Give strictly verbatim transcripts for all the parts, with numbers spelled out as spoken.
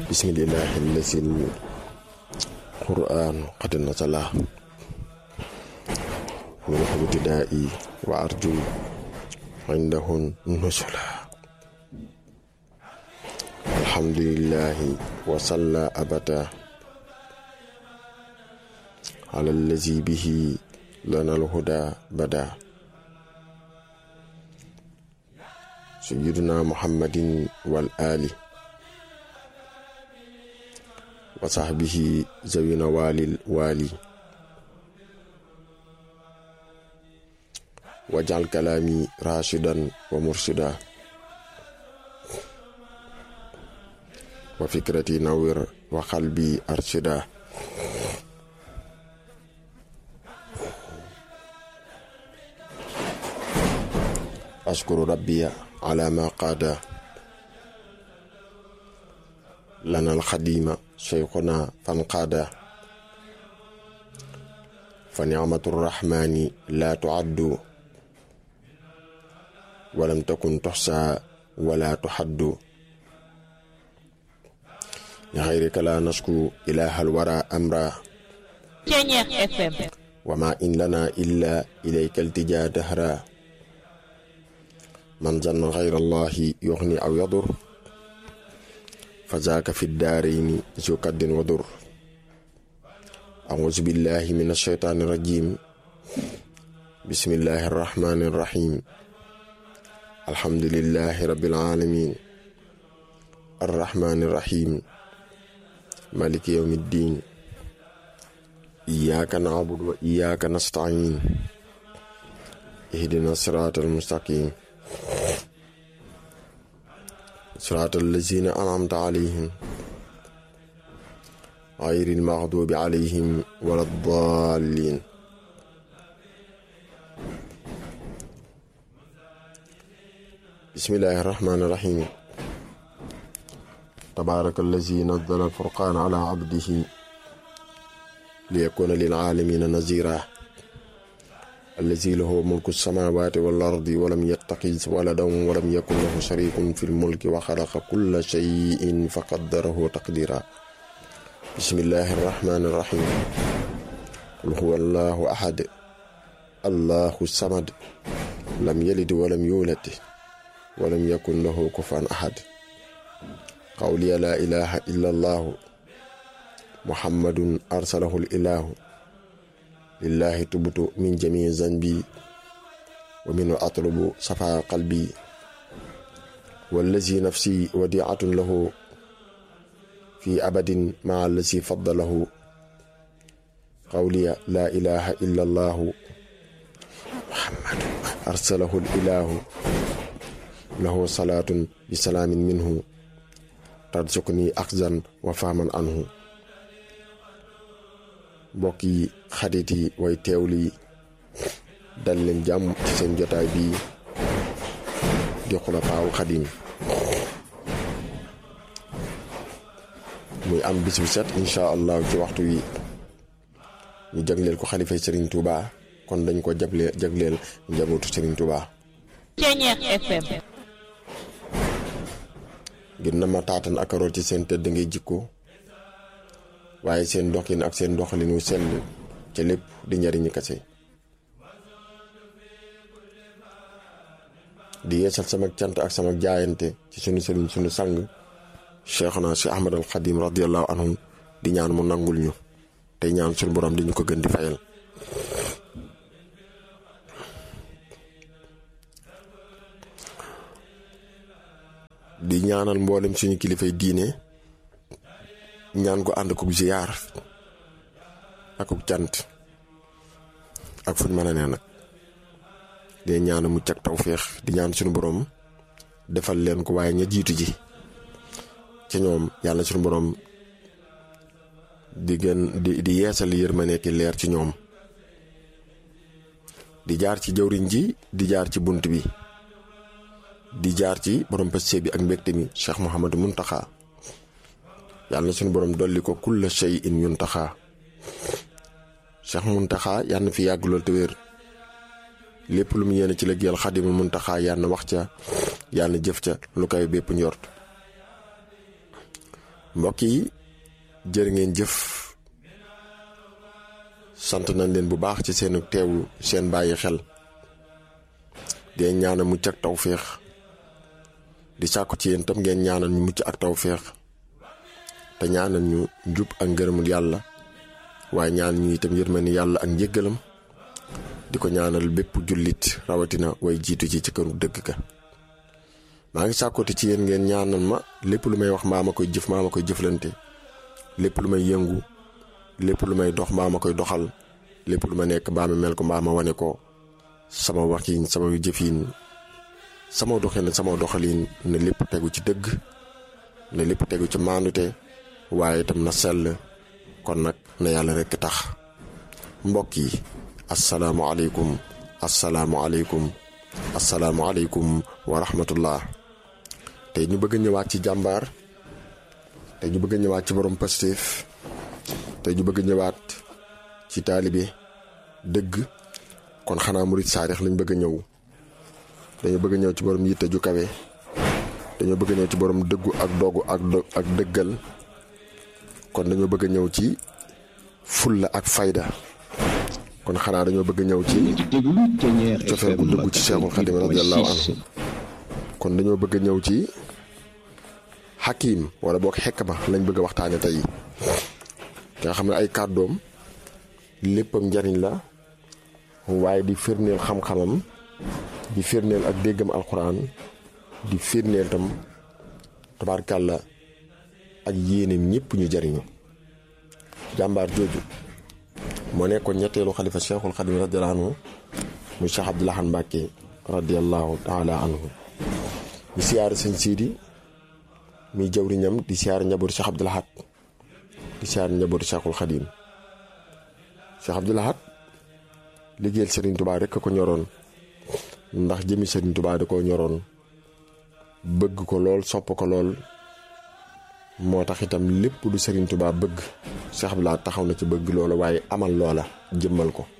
bismillahi allazi qur'an qad nazala min ibtida'i wa arju indahu nuzula alhamdulillahi wa salla abada ala allazi bihi lana alhuda bada sayyidina muhammadin wal ali wa sahbihi zawina walil wali waj'al kalami rashidan wa murshida wa fikrati nawwir wa qalbi arshida ashkuru rabbiya ala ma qada lana al-khadima shaykhuna fanqada fa ni'matur rahmani la tu'addu wa lam takun tuhsa wa la tuhaddu ya ghayrika la nashku ilaha al-wara amra Ceñeex F M wa ma in lana illa ilayka iltija dahra man zanna ghayra allahi yughni aw yadur فذاك في الدارين ذو كد وضر أعوذ بالله من الشيطان الرجيم بسم الله الرحمن الرحيم الحمد لله رب العالمين الرحمن الرحيم مالك يوم الدين إياك نعبد وإياك نستعين اهدنا الصراط المستقيم صراط الذين أنعمت عليهم غير المغضوب عليهم ولا الضالين بسم الله الرحمن الرحيم تبارك الذي نزل الفرقان على عبده ليكون للعالمين نذيرا الذي له ملك السماوات والأرض ولم يتخذ ولدا ولم يكن له شريك في الملك وخلق كل شيء فقدره تقديرا بسم الله الرحمن الرحيم قل هو الله أحد الله الصمد لم يلد ولم يولد ولم يكن له كفوا أحد قولي لا إله إلا الله محمد أرسله الإله لله تبت من جميع ذنبي ومنه أطلب صفاء قلبي والذي نفسي وديعة له في أبد مع الذي فضله قولي لا إله إلا الله محمد أرسله الإله له صلاة بسلام منه ترزقني أخذا وفهما عنه mbokk yi xarit yi way teewlu yi dal leen jàmm ci seen jotaay bi di Xulafaa'ul Xadiim muy am bis bu set insha allah ci waxtu wi ñu jagleel ko xalifay Serigne Touba kon dañ ko jagleel jagleel njabootu Serigne Touba. Ceñeex F M ngir na ma taatan ak root ci seen tëdd ngay jikko waaye seen doxin ak seen doxalin wu sell ca lépp di njariñu kase di yeesal sama cant ak sama jaayante ci sunu sëriñ sunu sang Cheikhna Cheikh Ahmad al Khadim radiyallahu anhu di ñaan mu nangul ñu tey ñaan sunu borom di ñu ko gën di fayal di ñaanal mboolem suñu kilifay diine ñaan ko ànd ko ziyaar ak cant ak fuñ mën a nee nag de ñaan mu cag tawféex di ñaan suñu borom defal leen ko waaye ña jiitu ji ci ñoom yàlla suñu borom di gën di di yeesal yërmande ki leer ci ñoom di jaar ci jawriñ ji di jaar ci bunt bi di jaar ci borom passe bi ak mbégte mi Cheikh Mouhamadou Mountakha yàlla na suñu borom dolli ko kulla shay'in yuntaxa Cheikh Mountakha yàlla na fi yàgg lool te wér lépp lu mu yéene ci liggéeyal Xaadimul Mountakha yàlla na wax ca yàlla na jëf ca lu koy bépp njort mbokk yi jërë ngeen jëf sant nañ leen bu baax ci seenu teewlu seen bàyyi xel di ñaanal mucc ak tawféex di sàkku ci yéen tam ngeen ñaanal ñu mucc ak tawféex te ñaanal ñu njub ak ngërëmul yàlla waaye ñaan ñu itam yërmande yàlla ak njéggalam di ko ñaanal bépp jullit rawatina way jiitu ci ci këru dëgg ka maa ngi sàkkooti ci yéen ngeen ñaanal ma lépp lu may wax mbaa ma koy jëf mbaa ma koy jëflante lépp lu may yëngu lépp lu may dox mbaa ma koy doxal lépp lu ma nekk mbaa ma mel ko mbaa ma wane ko sama waxiin sama jëfiin sama doxin sama doxaliin ne lépp tegu ci dëgg ne lépp tegu ci maandute waaye itam na sell kon nag na yàlla rekk tax mbokk yi asalaamualeykum asalaamualeykum asalaamualeykum wa rahmatullah tey ñu bëgg a ñëwaat ci jàmbaar tey ñu bëgg a ñëwaat ci borom Pastef tey ñu bëgg a ñëwaat ci taalibe dëgg kon xanaa murit saarix lañ bëgg a ñëw dañoo bëgg a ñëw ci borom yitte ju kawe dañoo bëgg a ñëw ci borom dëggu ak dogu ak ak dëggal kon dañoo bëgg a ñëw ci fulla ak fayda kon xanaa dañoo bëgg a ñëw ci cofeel gu dëggu ci Seexul Xadim radiyallahu anhu kon dañoo bëgg a ñëw ci xakiim wala boog xekma lañ bëgg a waxtaane tey nga xam ne ay kàddoom léppam njariñ la waaye di firneel xam-xamam di firneel ak déggam alxuraan di firneel tam tabaarkàlla ak yéeneem ñëpp ñu jariñu jàmbaar jooju moo nekkoon ñetteelu xalifa Cheikhul Xadim radiyallahu anhu muy Cheikh Abdoul Ahad Mbacké radiyallahu taala anhu di siyaare sëñ Siidi muy jawriñam di siyaare njabootu Cheikh Abdoul Ahad di siyaare njabootu Cheikhul Xadim Cheikh Abdoul Ahad liggéeyal Serigne Touba rek ko ñoroon ndax jëmi Serigne Touba da koo ñoroon bëgg ko lool sopp ko lool moo tax itam lépp lu Serigne Touba bëgg Cheikh Abdoul Ahad taxaw na ci bëgg loola waaye amal loola jëmmal ko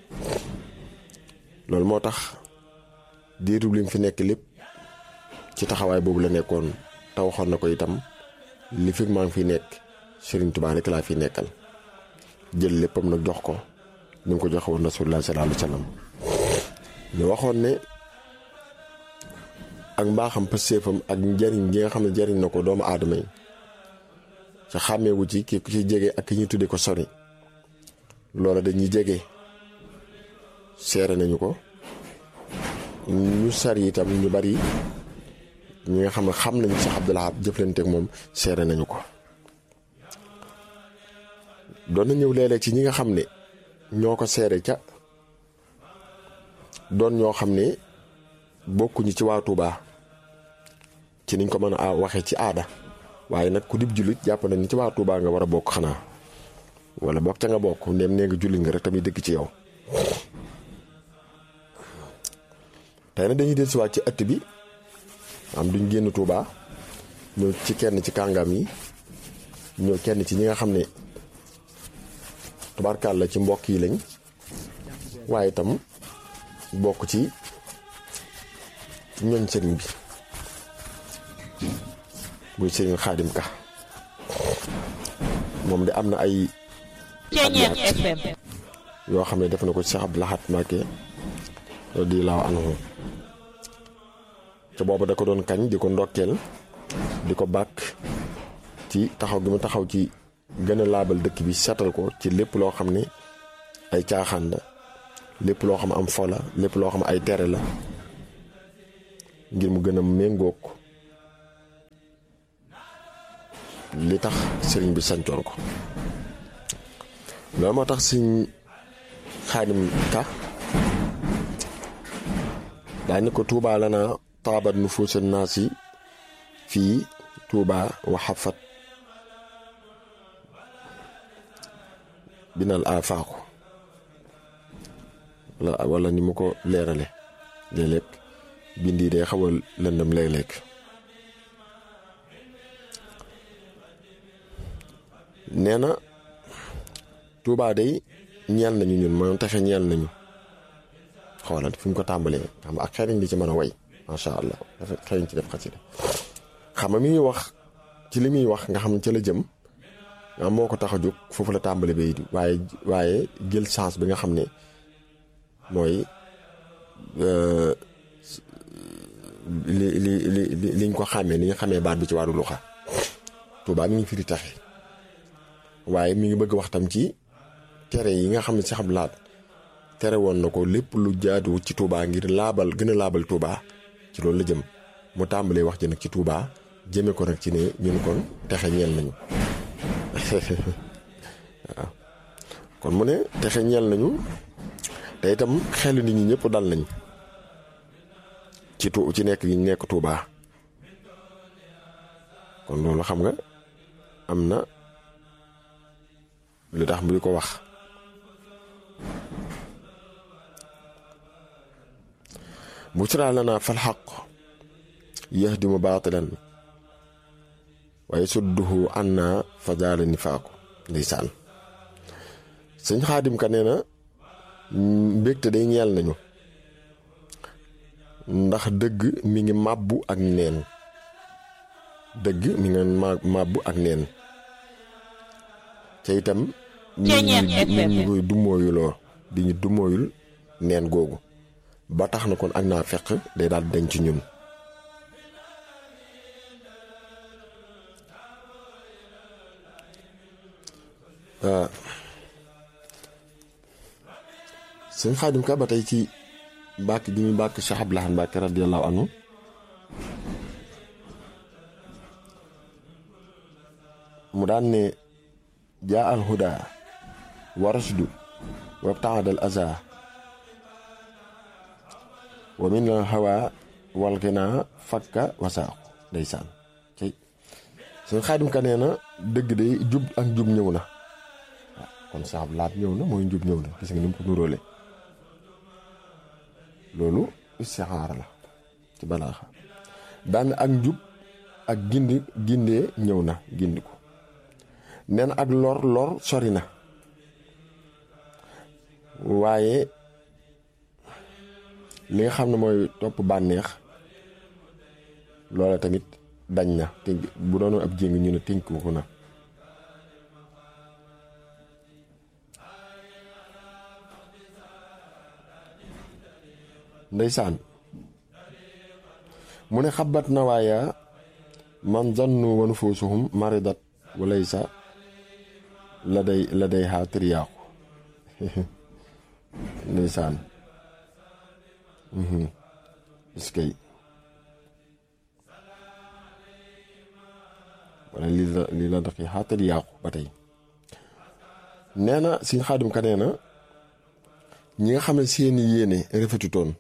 loolu moo tax diiru lim fi nekk lépp ci taxawaay boobu la nekkoon te waxoon na ko itam li fi maa ngi fi nekk Serigne Touba rek laa fi nekkal jël léppam nag jox ko ni mu ko joxe woon Rasulullah sallallahu alayhi wa sallam ñu waxoon ne ak mbaaxam pëseefam ak njariñ gi nga xam ne jariñ na ko doomu aadama yi ca xàmmeewu ci ki ci jege ak ki ñuy tudde ko sori loola dañuy jege seere nañu ko ñu sari itam ñu bari ñi nga xam ne xam nañu Cheikh Abdoul Ahad jëflanteek moom seere nañu ko doon na ñëw léeg-léeg ci ñi nga xam ne ñoo ko seere ca doon ñoo xam ne bokkuñu ci waa Touba ci niñ ko mën a waxee ci aada waaye nag ku dib jullit jàpp nañ ni ci waa Touba nga war a bokk xanaa wala bokk ca nga bokk ndéem nee nga jullit nga rek tamit dëkk ci yow tey nag dañuy dellusiwaat ci ëtt bi am duñ génn Touba ñëw ci kenn ci kàngam yi ñëw kenn ci ñi nga xam ne tubaarkàlla ci mbokk yi lañ waaye itam bokk ci ñooñ sëriñ bi muy sëriñ Xaadim Ka moom de am na ay Ceeñeer F M yoo xam ne def na ko Cheikh Abdoul Ahad Mbacké radiyallahu anhu ca booba da ko doon kañ di ko ndokkeel di ko bàkk ci taxaw gi mu taxaw ci gën a laabal dëkk bi setal ko ci lépp loo xam ne ay caaxaan la lépp loo xam am fo la lépp loo xam ay tere la ngir mu gën a méngoog li tax sëriñ bi sancoon ko loolu moo tax sëriñ Xaadim Ka daa ni ko Tuubaa lana taabat nufuusan naasi fii Tuubaa wa xafat binal afaaqu wala wala ni mu ko leerale léeg-léeg bind yi day xaw a lëndëm léeg-léeg nee na Tuubaa day ñeel nañu ñun mooy texe ñeel nañu xoolal fi mu ko tàmbalee xam ak xereñ li ci mën a way macha allah dafa xereñ ci def xasida xam nga mi ngi wax ci li muy wax nga xam ne ca la jëm nga moo ko tax a jóg foofu la tàmbali bay di waaye waaye jël chance bi nga xam ne mooy li li li liñ ko xàmmee ni nga xamee baat bi ci wàllu luxa Tuubaa mi ngi firi taxe waaye mi ngi bëgg wax tam ci tere yi nga xam ne Cheikh Abdou Lahad tere woon na ko lépp lu jaadu ci Tuubaa ngir laabal gën a laabal Tuubaa ci loolu la jëm mu tàmbalee wax ji nag ci Tuubaa jëme ko nag ci ne ñun kon texe ñeel nañu waaw kon mu ne texe ñeel nañu te itam xelu nit ñi ñëpp dal nañ ci tu ci nekk gi nekk Tuubaa kon loolu xam nga am na lu tax mu di ko wax bushraa lanaa fal haqq yahdimu baatilan wa yasudduhu annaa fa zaala nifaaqu ndeysaan sëñ Xaadim Ka nee na mbégte day ñeel nañu ndax dëgg mi ngi màbbu ak neen dëgg mi ngi màbbu ak neen te itam ñu ñu koy dumóoyuloo di ñu dumóoyul neen googu ba tax na kon ak naa fekk day daal denc ci ñun sëñ Xaadim Ka ba tey ci bàkk gi muy bàkk Cheikh Abdou Lahad Mbacké radiyallahu anhu mu daan ne jaa al huda wa rashdu wa ibtaada al aza wa min al hawa wal ghina fakka wasaaxu ndeysaan cey sëñ Xaadim Ka nee na dëgg day jub ak jub ñëw na waaw kon Cheikh Abdou Lahad ñëw na mooy njub ñëw na gis nga ni mu ko nuróole loolu istixaara la ci balaaxa daan ak njub ak gindi gindee ñëw na gindi ko neen ak lor lor sori na waaye li nga xam ne mooy topp bànneex loola tamit dañ na te bu doon ab jéng ñu ne tënku ko na ndeysaan mu ne xabat na waaya man zannu wa nufusuhum maridat walaysa la day la day xaa triyaaxu ndeysaan iskay wala lii la lii la daqi xaa triyaaxu ba tey nee na Sëñ Xaadim Ka nee na ñi nga xam ne seeni yéene rafetutoon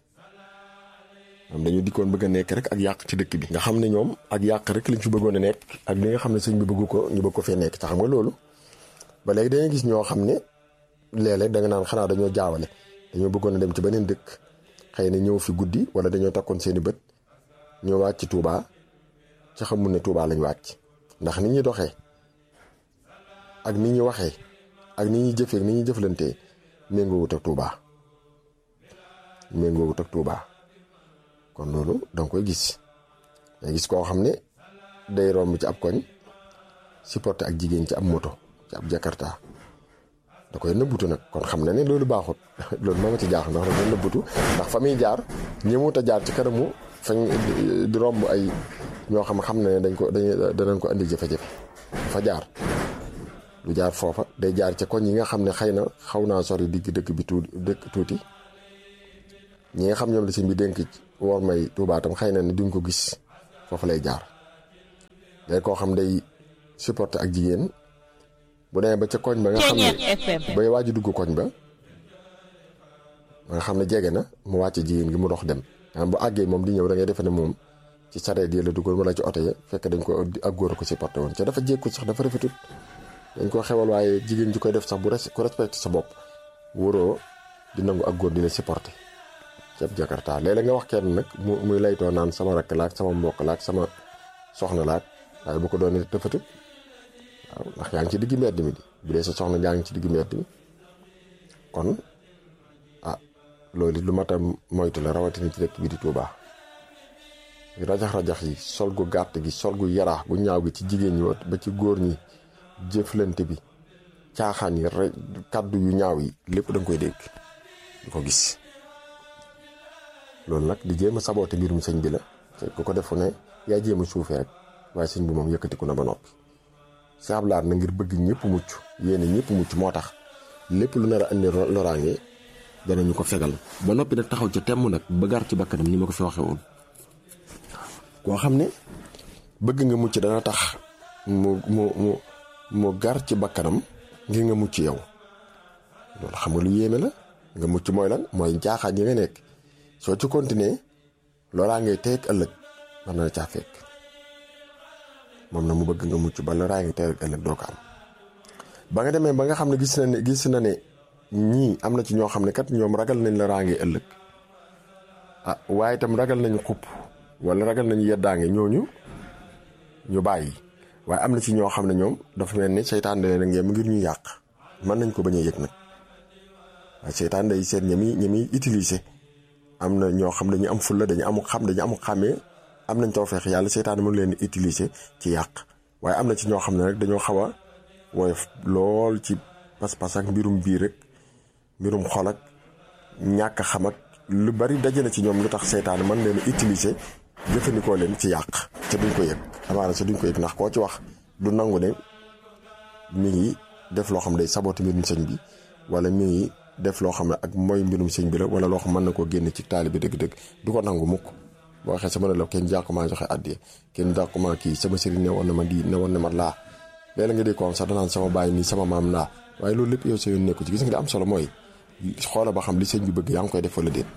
am dañu dikkoon bëgg a nekk rek ak yàq ci dëkk bi nga xam ne ñoom ak yàq rek lañ fi bëggoon a nekk ak li nga xam ne sëñ bi bëggu ko ñu bëgg ko fee nekk te xam nga loolu ba léegi dañuy gis ñoo xam ne léeg-léeg da nga naan xanaa dañoo jaawale dañoo bëggoon a dem ci beneen dëkk xëy na ñëw fi guddi wala dañoo takkoon seeni bët ñoo wàcc Touba ci xamul ne Touba lañ wàcc ndax nit ñi doxee ak nit ñi waxee ak nit ñi jëfee ak nit ñi jëflantee méngoo wut ak Touba méngoo wut ak Touba kon loolu danga koy gis day gis koo xam ne day romb ci ab koñ supporté ak jigéen ci ab moto ci ab jakarta da koy nëbbutu nag kon xam na ne loolu baaxut loolu moo ma ci jaaxal ndax da koy nëbbutu ndax fa muy jaar ñëwut a jaar ci kanamu fañ di romb ay ñoo xam xam na ne dañ ko dañ danañ ko andi jafe-jafe fa jaar lu jaar foofa day jaar ci koñ yi nga xam ne xëy na xaw naa sori digg dëkk bi tuuti dëkk tuuti ñi nga xam ñoom la si bi dénk war may Tuubaa tam xëy na ne duñ ko gis foofu lay jaar day koo xam day supporté ak jigéen bu demee ba ca koñ ba nga xam ne bay waaj dugg koñ ba nga xam ne jege na mu wàcce jigéen gi mu dox dem bu àggee moom di ñëw da ngay defe ne moom ci sareet yi la duggoon wala ci oto ya fekk dañ ko ak góor ko supporté woon ca dafa jékku sax dafa rafetut dañ ko xewal waaye jigéen ji koy def sax bu ku respecté sa bopp wóoroo di nangu ak góor di la supporté ceeb jakarta léeg-léeg nga wax kenn nag mu muy laytoo naan sama rakk laak sama mbokk laak sama soxna laak waaye bu ko doon tëfatut waaw ndax yaa ngi ci digg mbedd mi di bu dee sa soxna yaa ngi ci digg mbedd mi kon ah loolu lu mat a moytu la rawatina ci dëkk bi di Touba rajax-rajax yi sol gu gàtt gi sol gu yaraax gu ñaaw gi ci jigéen ñi ba ci góor ñi jëflante bi caaxaan yi rek kàddu yu ñaaw yi lépp da nga koy dégg di ko gis. loolu nag di jéem a saboote mbirum sëñ bi la te ku ko defu ne yaa jéem a suufee rek waaye sëñ bi moom yëkkatiku na ba noppi. Cheikh Abdou Lahad na ngir bëgg ñëpp mucc yéene ñëpp mucc moo tax lépp lu nar a indi loraange danañu ko fegal ba noppi nag taxaw ca temm nag ba gar ci bakkanam ni ma ko fi waxee woon. koo xam ne bëgg nga mucc dana tax mu mu mu mu gar ci bakkanam ngir nga mucc yow loolu xam nga lu yéeme la. nga mucc mooy lan mooy jaaxaan yi nga nekk soo ci continuer loolaa ngay tey ak ëllëg mën na la caa fekk moom na mu bëgg nga mucc ba loolaa ngay tey ak ëllëg doo ko am. ba nga demee ba nga xam ne gis na ne gis na ne ñii am na ci ñoo xam ne kat ñoom ragal nañ la raange ëllëg ah waaye itam ragal nañu xupp wala ragal nañu yeddaange ñooñu ñu bàyyi waaye am na ci ñoo xam ne ñoom dafa mel ni seytaan da leen a ngeem ngir ñu yàq mën nañ ko bañ a yëg nag waaye seytaan day seet ña muy ña muy utiliser am na ñoo xam dañu am fulla dañu amu xam dañu amu xàmmee am nañ tawfeex yàlla seytaan mënu leen utiliser ci yàq waaye am na ci ñoo xam ne rek dañoo xaw a woyof lool ci pas-pas ak mbirum biir rek mbirum xol ak ñàkk xam ak lu bari daje na ci ñoom lu tax seytaan mën leen utiliser jëfandikoo leen ci yàq te duñ ko yëg amaana sa duñ ko yëg ndax koo ci wax du nangu ne mi ngi def loo xam day saboté mbirum sëñ bi wala mi ngi def loo xam ne ak mooy mbirum sëñ bi la wala loo xam mën na koo génne ci taali bi dëgg-dëgg du ko nangu mukk boo waxee sama ne la kenn jàkkumaa joxe addiya kenn jàkkumaa kii sama sëriñ ne woon na ma di ne woon na ma laa léeg-léeg nga dee ko am sax danaan sama baay nii sama maam laa waaye loolu lépp yow sa yoon nekku ci gis nga di am solo mooy xoola ba xam li sëñ bi bëgg yaa ngi koy def wala déet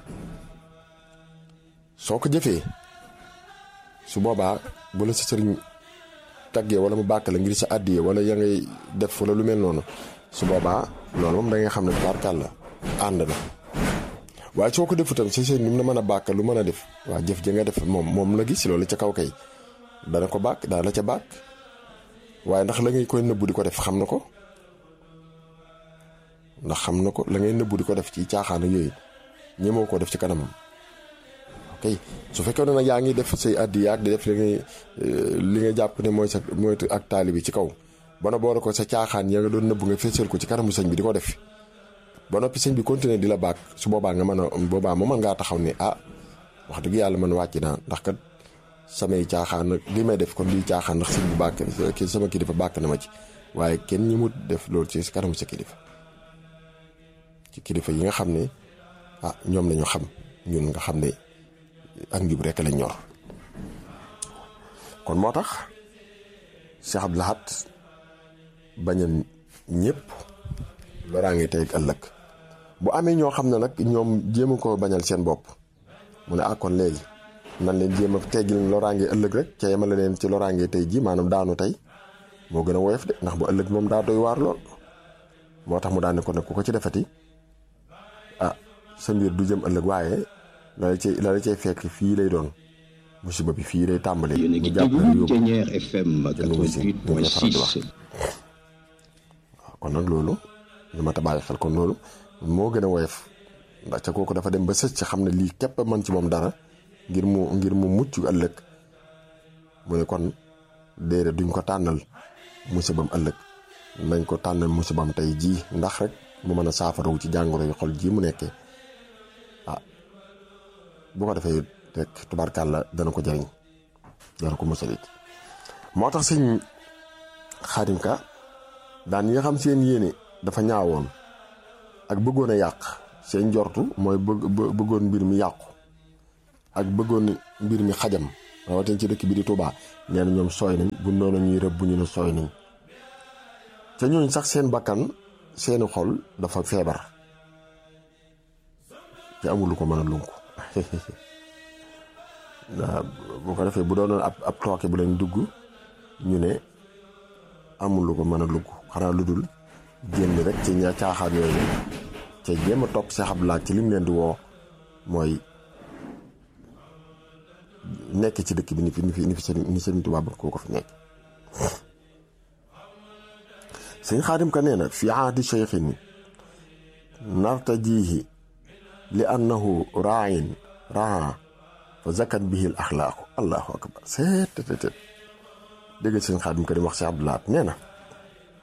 soo ko jëfee su boobaa bu la sa sëriñ taggee wala mu bàkk la ngir sa addiye wala ya ngay def wala lu mel noonu su boobaa loolu moom da ngay xam ne barkal la ànd na waaye soo ko defu tam si sëriñ ni mu la mën a bàkk lu mën a def waa jëf ja nga def moom moom la gis loolu ca kaw kay dana ko bàkk dana la ca bàkk waaye ndax la ngay koy nëbbu di ko def xam na ko ndax xam na ko la ngay nëbbu di ko def ci caaxaan yooyu ñemoo ko def ci kanamam ok su fekkee ne nag yaa ngi def say addi yaag di def li ngay li nga jàpp ne mooy sa mooy ak taali bi ci kaw ba na boole ko sa caaxaan ya nga doon nëbbu nga feesal ko ci kanamu sëñ bi di ko def ba noppi sëñ bi continuer di la baak su boobaa nga mën a boobaa ma mën ngaa taxaw ne ah wax dëgg yàlla man wàcc naa ndax kat samay caaxaan nag li may def kon lii caaxaan ndax sëñ bi bàkk sama kilifa bàkk na ma ci waaye kenn ñi mu def loolu ci kanamu sa kilifa ci kilifa yi nga xam ne ah ñoom lañu xam ñun nga xam ne ak njub rekk lañ ñor kon moo tax Cheikh Abdou Lahad bañal ñëpp loraange tey ak ëllëg bu amee ñoo xam ne nag ñoom jéem ko bañal seen bopp mu ne ah kon léegi nan leen jéem a teggil loraange ëllëg rek ca yemale leen ci loraange tey ji maanaam daanu tey moo gën a woyof de ndax bu ëllëg moom daa doy waar lool moo tax mu daan ne ko nag ku ko ci defati ah sa mbir du jëm ëllëg waaye la la cay la la cay fekk fii lay doon musiba bi fii lay tàmbalee. yéen a ngi déglu Thiéniere F M quatre-vingt-huit point six. waaw kon nag loolu lu ma ta bàyyi xel kon loolu moo gën a woyof ndax ca kooku dafa dem ba sës ci xam ne lii képp man ci moom dara ngir mu ngir mu mucc ëllëg mu ne kon déedéet duñ ko tànnal musibam ëllëg nañ ko tànnal musibam tey jii ndax rek mu mën a saafarawu ci jàngoro yu xol ji mu nekkee ah bu ko defee rek tubaarkàlla dana ko jëriñ dana ko musalit moo tax sëñ Xaadim Ka daan yi nga xam seen yéene dafa ñaawoon ak bëggoon a yàq seen njortu mooy bëgg bëggoon mbir mi yàqu ak bëggoon mbir mi xajam rawatina ci dëkk bi di Touba nee na ñoom sooy nañ bu noonu ñuy rëbb bu ñu ne sooy nañ te ñooñ sax seen bakkan seeni xol dafa feebar te amul lu ko mën a lunku waaw bu ko defee bu doonoon ab ab tooke bu leen dugg ñu ne amul lu ko mën a lugg xanaa lu dul génn rek ci ña caaxaan yooyu te jéem a topp Cheikh Abdou Lahad ci lim leen di woo mooy nekk ci dëkk bi ni fi ni fi ni fi ni Sëriñ Tuubaa ba koo ko fi nekk. sëñ Xaadim Ka nee na fi aadi cheikhin nartajihi li annahu raain raa fa zakat bihi al axlaaqu allahu akbar seet te te dégg sëñ Xaadim Ka di wax Cheikh Abdou Lahad nee na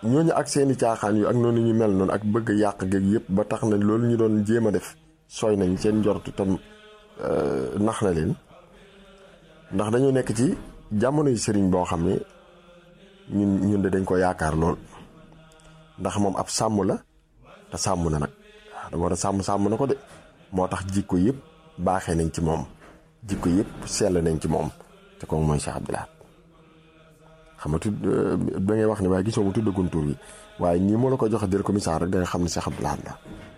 ñooñu ak seeni caaxaan yu ak noonu ñu mel noonu ak bëgg yàq géeg yëpp ba tax na loolu ñu doon jéem a def sooy nañ seen njort tam nax na leen ndax dañoo nekk ci jamono yu sëriñ boo xam ne ñun ñun de dañ ko yaakaar lool ndax moom ab sàmm la te sàmm na nag waaw da war a sàmm sàmm na ko de moo tax jikko yëpp baaxee nañ ci moom jikko yëpp sell nañ ci moom te kooku mooy Cheikh Abdoul Ahad xam nga tudd da ngay wax ne waaye gisoo mu tuddagun tur yi waaye nii moo la ko joxe dir ko misaal rek da nga xam ne Cheikh Abdoul Ahad la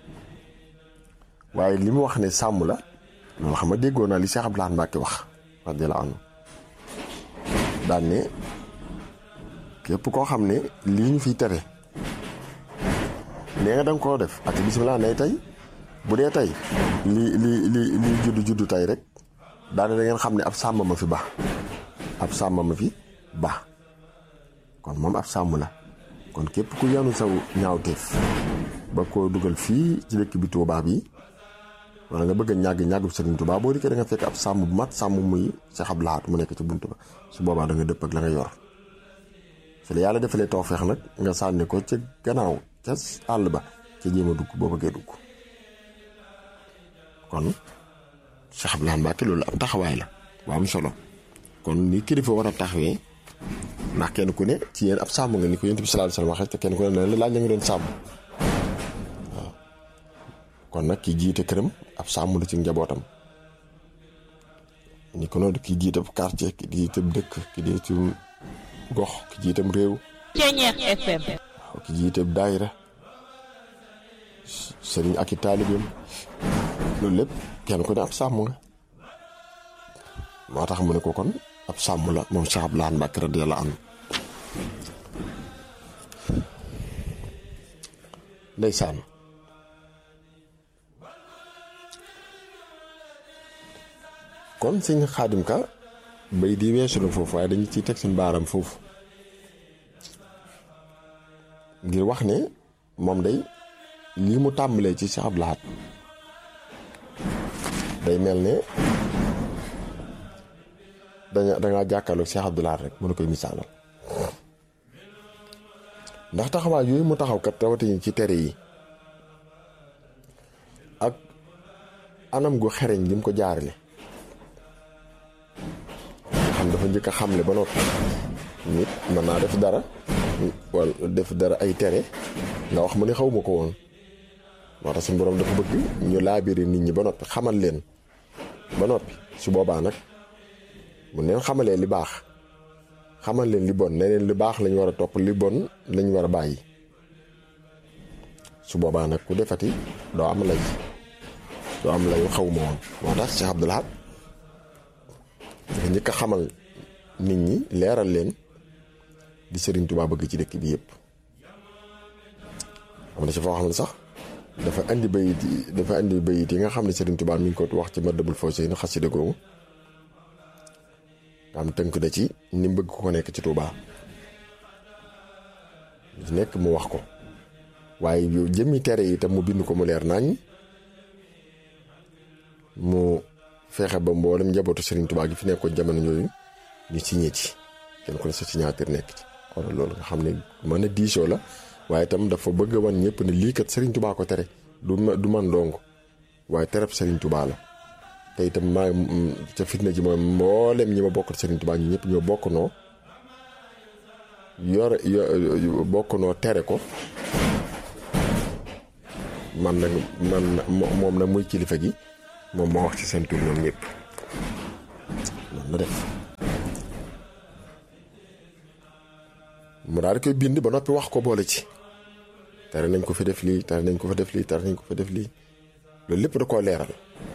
waaye li mu wax ne sàmm la loolu xam nga déggoo naa li Cheikh Abdoul Ahad Mbacké wax radiyallahu anhu daan ne képp koo xam ne lii ñu fiy tere nee nga danga koo def ak bisimilah nay tey bu dee tey lii lii lii lii juddu juddu tey rek daane da ngeen xam ne ab sàmm ma fi ba ab sàmm ma fi ba kon moom ab sàmm la kon képp ku yanu saw ñaawteef ba koo dugal fii ci dëkk bi Tuubaa bi wala nga bëgg a ñàgg ñàggub Sëriñ Tuubaa boo dikkee da nga fekk ab sàmm bu mat sàmm muy Cheikh Abdoul Ahad mu nekk ci buntu ba su boobaa da nga dëpp ak la nga yor fi la yàlla defalee tawfeex nag nga sànni ko ca gannaaw ca àll ba ca jéem a dugg boo bëggee dugg kon Cheikh Abdoul Ahad Mbacké loolu am taxawaay la bu am solo kon ni kilifa war a taxawee ndax kenn ku ne ci yéen ab sàmm nga ni ko Yonent bi sallallahu alayhi wasallam waxee te kenn ku ne la laaj la nga doon sàmm waaw kon nag ki jiite këram ab sàmm la ci njabootam ni ko noonu ki jiite quartier ki jiite dëkk ki jiite gox ki jiitam réew Ceñeex F M waaw ki jiite daayira sëriñ ak i taalibeem loolu lépp kenn ku ne ab sàmm nga moo tax mu ne ko kon ab sàmm la moom Cheikh Abdoul Ahad Mbacké radiyallahu anhu ndeysaan kon sëñ Xaadim Ka bay di weesu na foofu waaye dañu ciy teg suñ baaram foofu ngir wax ne moom day lii mu tàmbalee ci Cheikh Abdoul Ahad day mel ne daña dangaa jàkkaarloog Cheikh Abdoul Ahad rek mën na koy misaalal ndax taxawaay yooyu mu taxaw kat rawatina ci tere yi ak anam gu xereñ gi mu ko jaarale xam dafa njëkk a xamle ba noppi nit mën naa def dara wala def dara ay tere nga wax ma ne xaw ma ko woon moo tax suñu borom dafa bëgg ñu laabiri nit ñi ba noppi xamal leen ba noppi su boobaa nag bu neen xamalee li baax xamal leen li bon ne leen li baax lañ war a topp li bon lañ war a bàyyi su boobaa nag ku defati doo am lay doo am lay xaw ma woon moo tax Cheikh Abdoul Ahad dafa njëkk a xamal nit ñi leeral leen di Serigne Touba bëgg ci dëkk bi yëpp am na ci foo xam ne sax dafa andi bayit yi dafa andi bayit yi nga xam ne Serigne Touba mi ngi ko wax ci Matlabul Fawzayni xasida googu am tënk da ci ni bëgg ko nekk ci Touba li nekk mu wax ko waaye yow jëmmi tere yi itam mu bind ko mu leer nañ mu fexe ba mboolem njabootu Serigne Touba gi fi nekkoon jamono yooyu ñu signé ci kenn ku ne sa signature nekk ci xoolal loolu nga xam ne mën a diisoo la waaye itam dafa bëgg a wan ñëpp ne lii kat Serigne Touba ko tere du du man dong waaye tereb Serigne Touba la te itam maa ca fitna ji mooy mboolem ñi ma bokkal Serigne Touba ñu ñëpp ñoo bokk noo yore yo bokk noo tere ko man nag man moom nag muy kilifa gi moom moo wax ci seen tur ñoom ñëpp noonu la def mu daal di koy bind ba noppi wax ko boole ci tere nañ ko fi def lii tere nañ ko fa def lii tere nañ ko fa def lii loolu lépp da koo leeral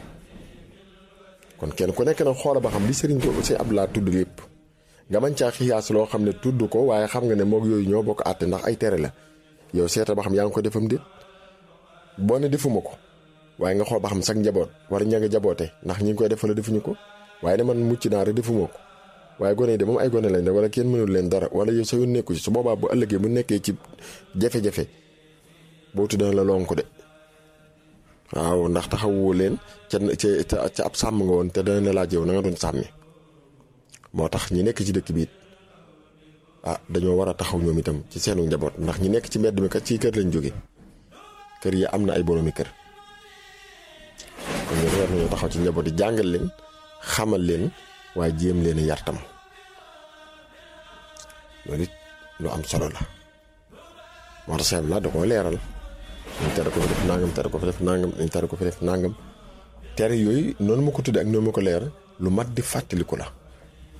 kon kenn ku nekk nag xoola ba xam li Serigne ko si Abdoul Ahad tudd lépp nga mën caa xiyaas loo xam ne tudd ko waaye xam nga ne moog yooyu ñoo bokk àtte ndax ay tere la yow seeta ba xam yaa ngi ko defam déet boo ne defuma ko waaye nga xool ba xam sax njaboot wala ña nga jaboote ndax ñi ngi koy def wala defuñu ko waaye ne man mucc naa rek defuma ko waaye gone yi de moom ay gone lañ de wala kenn mënul leen dara wala yow sa yoon nekku ci su boobaa bu ëllëgee bu nekkee ci jafe-jafe boo tuddee la lonku de waaw ndax taxawoo leen ca ca ca ab sàmm nga woon te dana la laaj yow na nga doon sàmmi moo tax ñi nekk ci dëkk bi it ah dañoo war a taxaw ñoom itam ci seenu njaboot ndax ñi nekk ci mbedd mi kat ci kër lañ jóge kër yi am na ay boroomi kër kon ñoom war nañoo taxaw ci njaboot yi jàngal leen xamal leen waaye jéem leen a yar tam loolu it lu am solo la moo tax seetlu naa da koo leeral ñu tere ko fi def nangam tere ko fi def nangam ñu tere ko fi def nangam tere yooyu noonu ma ko tuddee ak noonu ma ko leeral lu mat di fàttaliku la.